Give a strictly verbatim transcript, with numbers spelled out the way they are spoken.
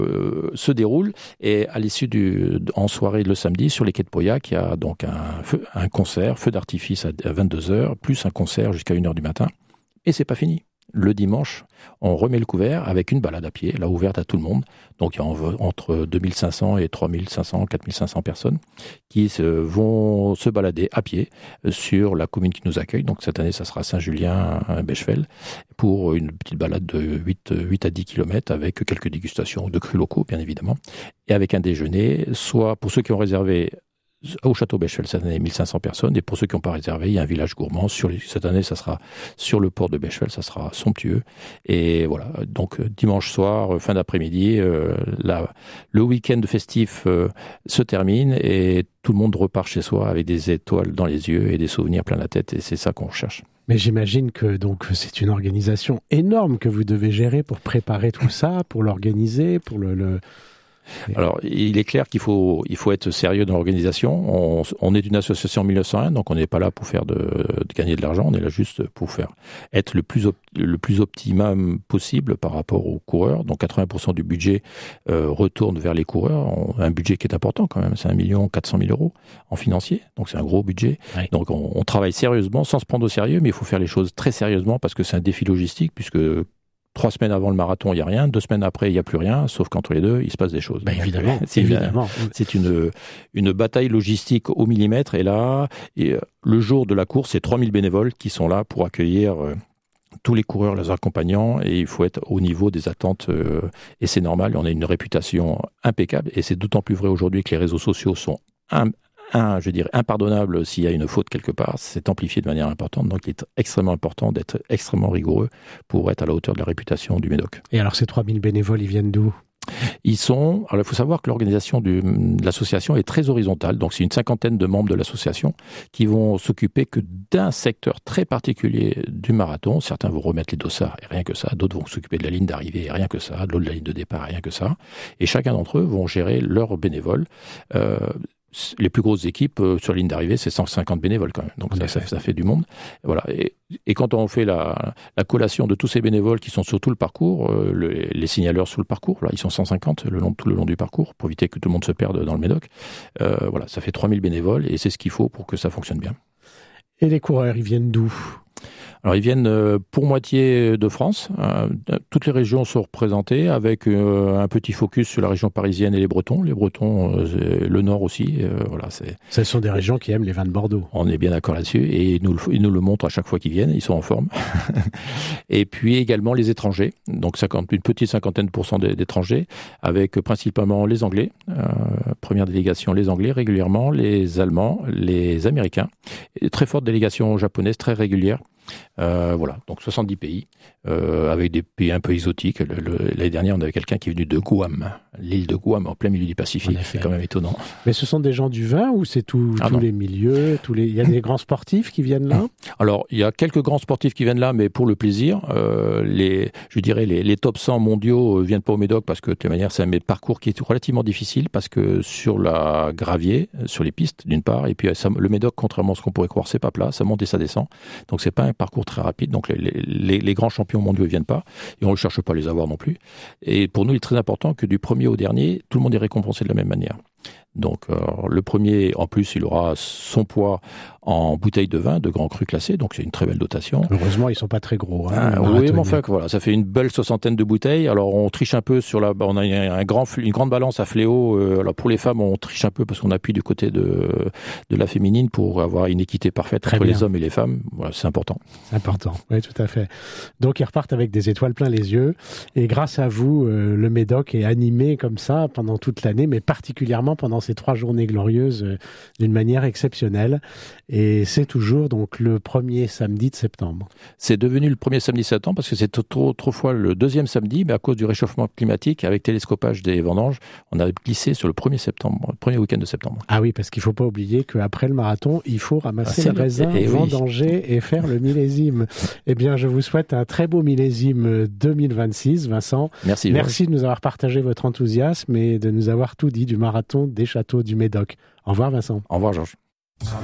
euh, se déroule et à l'issue du en soirée le samedi sur les quais de Pauillac, il y a donc un feu, un concert, feu d'artifice à vingt-deux heures, plus un concert jusqu'à une heure du matin. Et c'est pas fini. Le dimanche, on remet le couvert avec une balade à pied, là ouverte à tout le monde. Donc il y a entre deux mille cinq cents et trois mille cinq cents, quatre mille cinq cents personnes qui se, vont se balader à pied sur la commune qui nous accueille. Donc cette année, ça sera Saint-Julien-Bechevel pour une petite balade de huit à dix kilomètres avec quelques dégustations de crus locaux, bien évidemment, et avec un déjeuner, soit pour ceux qui ont réservé au château Bechevel cette année, mille cinq cents personnes, et pour ceux qui n'ont pas réservé, il y a un village gourmand. Sur les, cette année, ça sera sur le port de Bechevel, ça sera somptueux. Et voilà, donc dimanche soir, fin d'après-midi, euh, la, le week-end festif euh, se termine et tout le monde repart chez soi avec des étoiles dans les yeux et des souvenirs plein la tête, et c'est ça qu'on recherche. Mais j'imagine que donc c'est une organisation énorme que vous devez gérer pour préparer tout ça, pour l'organiser, pour le... le... Alors, il est clair qu'il faut, il faut être sérieux dans l'organisation. On, on est une association en mille neuf cent un, donc on n'est pas là pour faire de, de gagner de l'argent. On est là juste pour faire être le plus, op, le plus optimum possible par rapport aux coureurs. Donc, quatre-vingts pour cent du budget euh, retourne vers les coureurs. On, un budget qui est important quand même. C'est un million quatre cent mille euros en financier. Donc, c'est un gros budget. Oui. Donc, on, on travaille sérieusement, sans se prendre au sérieux, mais il faut faire les choses très sérieusement parce que c'est un défi logistique, puisque trois semaines avant le marathon, il n'y a rien. Deux semaines après, il n'y a plus rien. Sauf qu'entre les deux, il se passe des choses. Ben évidemment. C'est, évidemment. Une, c'est une, une bataille logistique au millimètre. Et là, et le jour de la course, c'est trois mille bénévoles qui sont là pour accueillir euh, tous les coureurs, les accompagnants. Et il faut être au niveau des attentes. Euh, et c'est normal. On a une réputation impeccable. Et c'est d'autant plus vrai aujourd'hui que les réseaux sociaux sont un, Un, je dirais, impardonnable s'il y a une faute quelque part, c'est amplifié de manière importante. Donc, il est extrêmement important d'être extrêmement rigoureux pour être à la hauteur de la réputation du Médoc. Et alors, ces trois mille bénévoles, ils viennent d'où ? Ils sont, alors il faut savoir que l'organisation du, de l'association est très horizontale, donc c'est une cinquantaine de membres de l'association qui vont s'occuper que d'un secteur très particulier du marathon. Certains vont remettre les dossards et rien que ça, d'autres vont s'occuper de la ligne d'arrivée et rien que ça, de l'autre de la ligne de départ et rien que ça. Et chacun d'entre eux vont gérer leurs bénévoles. Euh, Les plus grosses équipes euh, sur la ligne d'arrivée, c'est cent cinquante bénévoles quand même. Donc ça, ça, ça fait du monde. Voilà. Et, et quand on fait la, la collation de tous ces bénévoles qui sont sur tout le parcours, euh, le, les signaleurs sur le parcours, là, ils sont cent cinquante le long, tout le long du parcours pour éviter que tout le monde se perde dans le Médoc. Euh, voilà, ça fait trois mille bénévoles et c'est ce qu'il faut pour que ça fonctionne bien. Et les coureurs, ils viennent d'où ? Alors ils viennent euh, pour moitié de France. Euh, toutes les régions sont représentées avec euh, un petit focus sur la région parisienne et les Bretons. Les Bretons, euh, le Nord aussi. Euh, voilà, c'est. Ce sont des régions qui aiment les vins de Bordeaux. On est bien d'accord là-dessus et ils nous, le, ils nous le montrent à chaque fois qu'ils viennent. Ils sont en forme. Et puis également les étrangers. Donc cinquante, une petite cinquantaine pour cent d'étrangers avec principalement les Anglais. Euh, première délégation les Anglais régulièrement, les Allemands, les Américains. Et très forte délégation japonaise très régulière. Euh, voilà, donc soixante-dix pays, euh, avec des pays un peu exotiques. Le, le, l'année dernière, on avait quelqu'un qui est venu de Guam, l'île de Guam, en plein milieu du Pacifique. C'est quand même étonnant. Mais ce sont des gens du vin ou c'est tout, ah tous non. les milieux tous les... Il y a des grands sportifs qui viennent là ? Alors, il y a quelques grands sportifs qui viennent là, mais pour le plaisir. Euh, les, je dirais les, les top cent mondiaux ne viennent pas au Médoc parce que, de toute manière, c'est un parcours qui est relativement difficile parce que sur la gravier, sur les pistes, d'une part, et puis ça, le Médoc, contrairement à ce qu'on pourrait croire, c'est pas plat, ça monte et ça descend. Donc, c'est pas un parcours très rapide. Donc, les, les, les grands champions mondiaux ne viennent pas et on ne cherche pas à les avoir non plus. Et pour nous, il est très important que du premier au dernier, tout le monde est récompensé de la même manière. Donc, euh, le premier, en plus, il aura son poids en bouteille de vin, de grands crus classés, donc c'est une très belle dotation. Heureusement, ils sont pas très gros. Hein, ah, oui, mais enfin, voilà, ça fait une belle soixantaine de bouteilles. Alors, on triche un peu sur la, on a un grand, une grande balance à fléau. Euh, alors, pour les femmes, on triche un peu parce qu'on appuie du côté de, de la féminine pour avoir une équité parfaite très entre bien. Les hommes et les femmes. Voilà, c'est important. C'est important, oui, tout à fait. Donc, ils repartent avec des étoiles plein les yeux. Et grâce à vous, euh, le Médoc est animé comme ça pendant toute l'année, mais particulièrement pendant ces trois journées glorieuses euh, d'une manière exceptionnelle. Et c'est toujours donc le premier samedi de septembre. C'est devenu le premier samedi de septembre parce que c'est autrefois le deuxième samedi, mais à cause du réchauffement climatique, avec télescopage des vendanges, on a glissé sur le premier septembre, le premier week-end de septembre. Ah oui, parce qu'il ne faut pas oublier qu'après le marathon, il faut ramasser ah, les raisins, et, et vendanger oui. et faire le millésime. Eh bien, je vous souhaite un très beau millésime deux mille vingt-six, Vincent. Merci. Merci de nous avoir partagé votre enthousiasme et de nous avoir tout dit du marathon des châteaux du Médoc. Au revoir, Vincent. Au revoir, Georges.